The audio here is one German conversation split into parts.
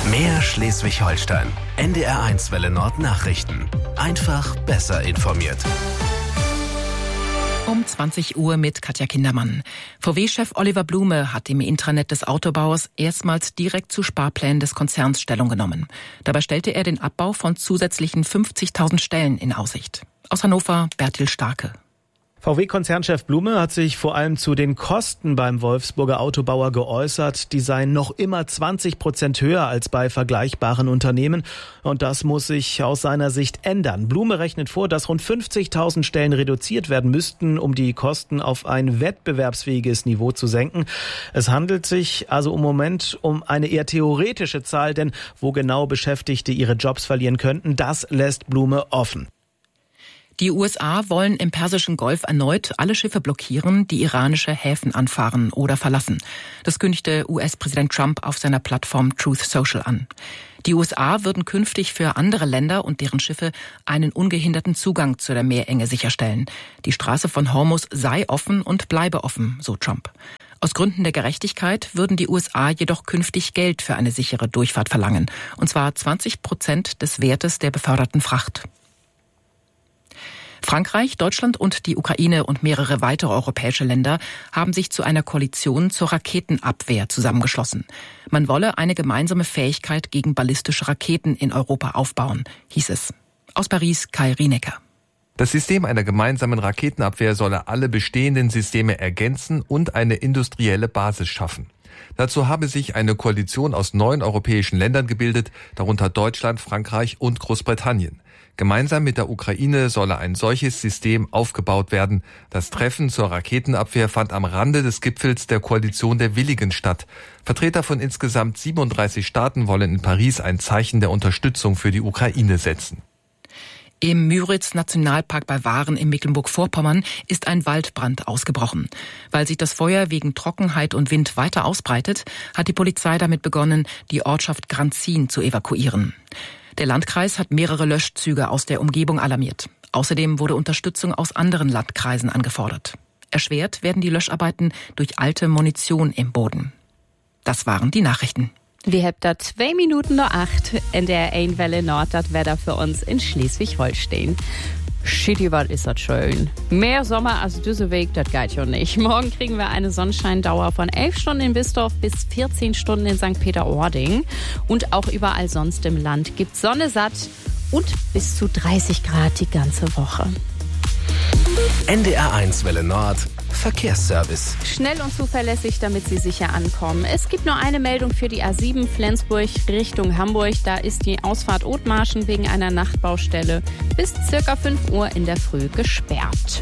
Mehr Schleswig-Holstein. NDR1 Welle Nord Nachrichten. Einfach besser informiert. Um 20 Uhr mit Katja Kindermann. VW-Chef Oliver Blume hat im Intranet des Autobauers erstmals direkt zu Sparplänen des Konzerns Stellung genommen. Dabei stellte er den Abbau von zusätzlichen 50.000 Stellen in Aussicht. Aus Hannover, Bertil Starke. VW-Konzernchef Blume hat sich vor allem zu den Kosten beim Wolfsburger Autobauer geäußert. Die seien noch immer 20% höher als bei vergleichbaren Unternehmen. Und das muss sich aus seiner Sicht ändern. Blume rechnet vor, dass rund 50.000 Stellen reduziert werden müssten, um die Kosten auf ein wettbewerbsfähiges Niveau zu senken. Es handelt sich also im Moment um eine eher theoretische Zahl, denn wo genau Beschäftigte ihre Jobs verlieren könnten, das lässt Blume offen. Die USA wollen im Persischen Golf erneut alle Schiffe blockieren, die iranische Häfen anfahren oder verlassen. Das kündigte US-Präsident Trump auf seiner Plattform Truth Social an. Die USA würden künftig für andere Länder und deren Schiffe einen ungehinderten Zugang zu der Meerenge sicherstellen. Die Straße von Hormuz sei offen und bleibe offen, so Trump. Aus Gründen der Gerechtigkeit würden die USA jedoch künftig Geld für eine sichere Durchfahrt verlangen, und zwar 20% des Wertes der beförderten Fracht. Frankreich, Deutschland und die Ukraine und mehrere weitere europäische Länder haben sich zu einer Koalition zur Raketenabwehr zusammengeschlossen. Man wolle eine gemeinsame Fähigkeit gegen ballistische Raketen in Europa aufbauen, hieß es. Aus Paris, Kai Rienecker. Das System einer gemeinsamen Raketenabwehr solle alle bestehenden Systeme ergänzen und eine industrielle Basis schaffen. Dazu habe sich eine Koalition aus 9 europäischen Ländern gebildet, darunter Deutschland, Frankreich und Großbritannien. Gemeinsam mit der Ukraine solle ein solches System aufgebaut werden. Das Treffen zur Raketenabwehr fand am Rande des Gipfels der Koalition der Willigen statt. Vertreter von insgesamt 37 Staaten wollen in Paris ein Zeichen der Unterstützung für die Ukraine setzen. Im Müritz-Nationalpark bei Waren in Mecklenburg-Vorpommern ist ein Waldbrand ausgebrochen. Weil sich das Feuer wegen Trockenheit und Wind weiter ausbreitet, hat die Polizei damit begonnen, die Ortschaft Granzin zu evakuieren. Der Landkreis hat mehrere Löschzüge aus der Umgebung alarmiert. Außerdem wurde Unterstützung aus anderen Landkreisen angefordert. Erschwert werden die Löscharbeiten durch alte Munition im Boden. Das waren die Nachrichten. Wir haben da 2 Minuten nach 8 in der Welle Nord, das Wetter für uns in Schleswig-Holstein. Shitty, was ist das schön. Mehr Sommer als Düsseldorf, das geht ja nicht. Morgen kriegen wir eine Sonnenscheindauer von 11 Stunden in Bistorf bis 14 Stunden in St. Peter-Ording. Und auch überall sonst im Land gibt's Sonne satt und bis zu 30 Grad die ganze Woche. NDR1 Welle Nord Verkehrsservice. Schnell und zuverlässig, damit Sie sicher ankommen. Es gibt nur eine Meldung für die A7 Flensburg Richtung Hamburg. Da ist die Ausfahrt Othmarschen wegen einer Nachtbaustelle bis circa 5 Uhr in der Früh gesperrt.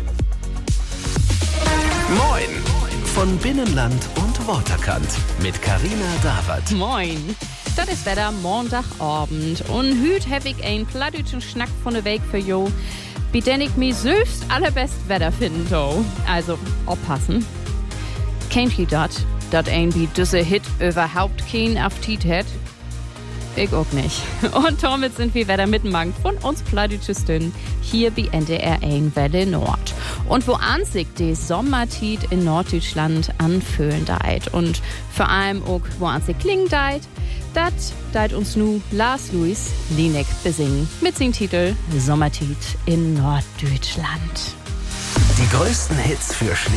Moin von Binnenland und Waterkant mit Carina Dawert. Moin. Das ist Wetter Montagabend und hüt hab ich ein plattdeutschen Schnack von der Weg für jo, wie denn ich mir selbst allerbest Wetter finden do. Also, aufpassen. Kennt ihr das? Dat ein wie diese Hit überhaupt kein Appetit hat? Ich auch nicht. Und damit sind wir wieder mitmachen von uns Plattdeutschen hier bei NDR1 Welle Nord. Und wo an sich die Sommertit in Norddeutschland anfühlen deit und vor allem auch wo an sich klingen deit, das deit uns nu Lars Louis Linek besingen mit seinem Titel Sommertit in Norddeutschland. Die größten Hits für